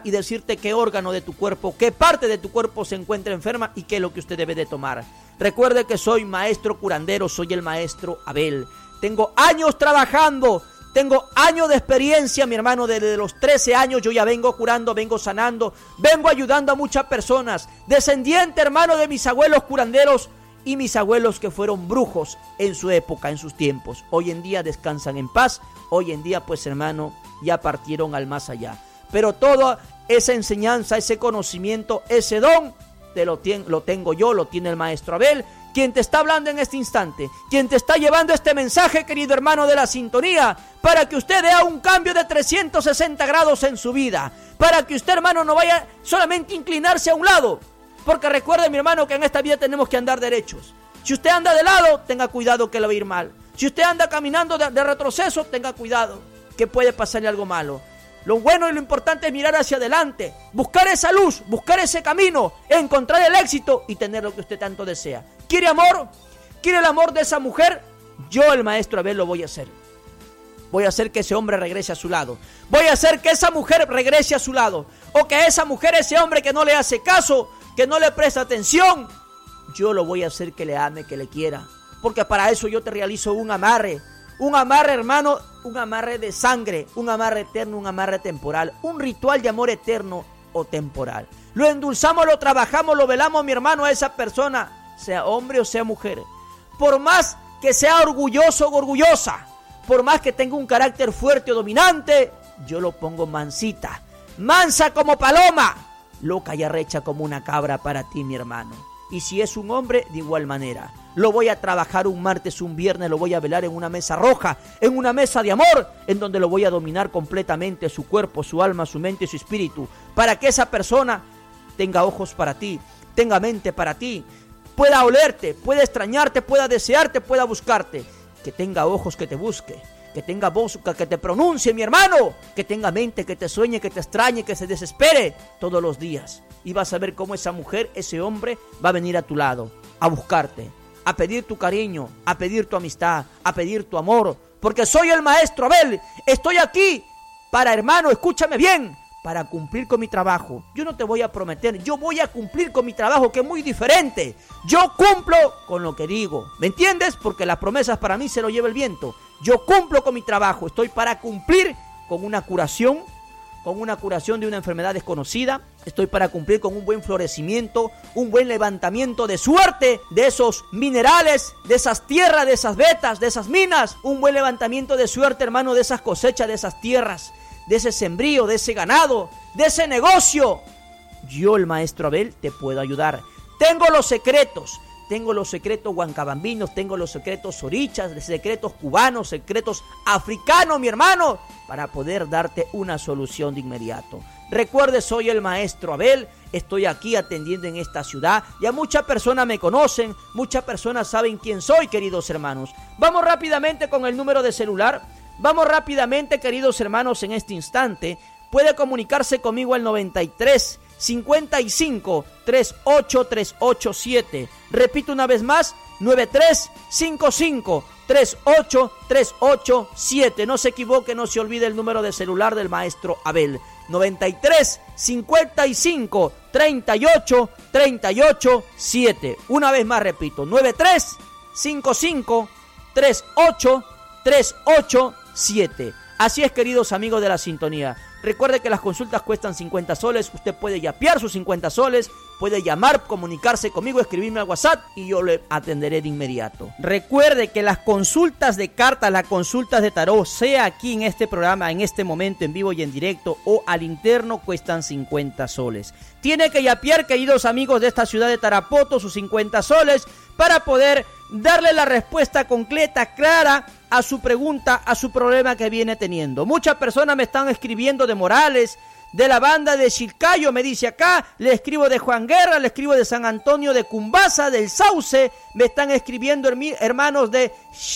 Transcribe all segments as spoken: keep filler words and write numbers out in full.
y decirte qué órgano de tu cuerpo, qué parte de tu cuerpo se encuentra enferma y qué es lo que usted debe de tomar. Recuerde que soy maestro curandero, soy el maestro Abel. Tengo años trabajando, tengo años de experiencia, mi hermano. Desde los trece años yo ya vengo curando, vengo sanando, vengo ayudando a muchas personas. Descendiente, hermano, de mis abuelos curanderos y mis abuelos que fueron brujos en su época, en sus tiempos. Hoy en día descansan en paz. Hoy en día, pues, hermano, ya partieron al más allá. Pero toda esa enseñanza, ese conocimiento, ese don, te lo, ten, lo tengo yo, lo tiene el maestro Abel, quien te está hablando en este instante, quien te está llevando este mensaje, querido hermano de la sintonía, para que usted vea un cambio de trescientos sesenta grados en su vida, para que usted, hermano, no vaya solamente a inclinarse a un lado, porque recuerde, mi hermano, que en esta vida tenemos que andar derechos. Si usted anda de lado, tenga cuidado que le va a ir mal. Si usted anda caminando de, de retroceso, tenga cuidado, que puede pasarle algo malo. Lo bueno y lo importante es mirar hacia adelante, buscar esa luz, buscar ese camino, encontrar el éxito y tener lo que usted tanto desea. ¿Quiere amor? ¿Quiere el amor de esa mujer? Yo, el maestro Abel, lo voy a hacer. Voy a hacer que ese hombre regrese a su lado. Voy a hacer que esa mujer regrese a su lado. O que esa mujer, ese hombre que no le hace caso, que no le presta atención, yo lo voy a hacer que le ame, que le quiera. Porque para eso yo te realizo un amarre. Un amarre, hermano, un amarre de sangre, un amarre eterno, un amarre temporal, un ritual de amor eterno o temporal. Lo endulzamos, lo trabajamos, lo velamos, mi hermano, a esa persona, sea hombre o sea mujer. Por más que sea orgulloso o orgullosa, por más que tenga un carácter fuerte o dominante, yo lo pongo mansita, mansa como paloma, loca y arrecha como una cabra para ti, mi hermano. Y si es un hombre, de igual manera. Lo voy a trabajar un martes, un viernes, lo voy a velar en una mesa roja, en una mesa de amor, en donde lo voy a dominar completamente, su cuerpo, su alma, su mente y su espíritu, para que esa persona tenga ojos para ti, tenga mente para ti, pueda olerte, pueda extrañarte, pueda desearte, pueda buscarte, que tenga ojos que te busque, que tenga voz que te pronuncie, mi hermano, que tenga mente, que te sueñe, que te extrañe, que se desespere todos los días. Y vas a ver cómo esa mujer, ese hombre, va a venir a tu lado, a buscarte, a pedir tu cariño, a pedir tu amistad, a pedir tu amor, porque soy el maestro Abel, estoy aquí para, hermano, escúchame bien, para cumplir con mi trabajo. Yo no te voy a prometer, yo voy a cumplir con mi trabajo, que es muy diferente. Yo cumplo con lo que digo, ¿me entiendes? Porque las promesas para mí se lo lleva el viento. Yo cumplo con mi trabajo, estoy para cumplir con una curación, con una curación de una enfermedad desconocida. Estoy para cumplir con un buen florecimiento, un buen levantamiento de suerte de esos minerales, de esas tierras, de esas vetas, de esas minas. Un buen levantamiento de suerte, hermano, de esas cosechas, de esas tierras, de ese sembrío, de ese ganado, de ese negocio. Yo, el maestro Abel, te puedo ayudar. Tengo los secretos. Tengo los secretos huancabambinos, tengo los secretos orichas, secretos cubanos, secretos africanos, mi hermano, para poder darte una solución de inmediato. Recuerde, soy el maestro Abel, estoy aquí atendiendo en esta ciudad. Ya muchas personas me conocen, muchas personas saben quién soy, queridos hermanos. Vamos rápidamente con el número de celular. Vamos rápidamente, queridos hermanos, en este instante. Puede comunicarse conmigo al noventa y tres, cincuenta y cinco, treinta y ocho, trescientos ochenta y siete. Repito una vez más, noventa y tres, cincuenta y cinco, treinta y ocho, trescientos ochenta y siete. No se equivoque, no se olvide el número de celular del maestro Abel. noventa y tres, cincuenta y cinco, treinta y ocho, treinta y ocho, siete. Una vez más repito, noventa y tres, cincuenta y cinco, treinta y ocho, trescientos ochenta y siete. Así es, queridos amigos de la sintonía. Recuerde que las consultas cuestan cincuenta soles. Usted puede yapear sus cincuenta soles, puede llamar, comunicarse conmigo, escribirme al WhatsApp y yo le atenderé de inmediato. Recuerde que las consultas de cartas, las consultas de tarot, sea aquí en este programa, en este momento, en vivo y en directo o al interno, cuestan cincuenta soles. Tiene que yapear, queridos amigos de esta ciudad de Tarapoto, sus cincuenta soles para poder darle la respuesta completa, clara a su pregunta, a su problema que viene teniendo. Muchas personas me están escribiendo de Morales, de la banda de Chilcayo, me dice acá, le escribo de Juan Guerra, le escribo de San Antonio de Cumbasa, del Sauce, me están escribiendo hermanos de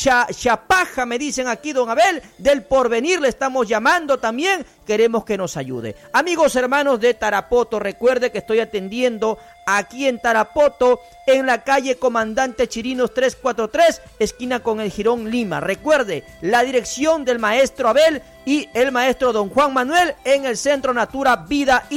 Chapaja, me dicen aquí don Abel, del Porvenir le estamos llamando también, queremos que nos ayude. Amigos hermanos de Tarapoto, recuerde que estoy atendiendo aquí en Tarapoto, en la calle Comandante Chirinos trescientos cuarenta y tres, esquina con el Jirón Lima. Recuerde, la dirección del maestro Abel y el maestro don Juan Manuel en el Centro Natura Vida y